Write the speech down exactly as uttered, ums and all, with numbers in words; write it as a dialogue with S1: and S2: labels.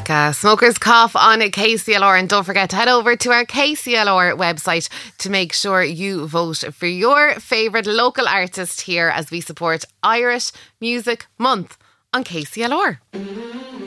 S1: like a smoker's cough on a K C L R. And don't forget to head over to our K C L R website to make sure you vote for your favourite local artist here as we support Irish Music Month on K C L R.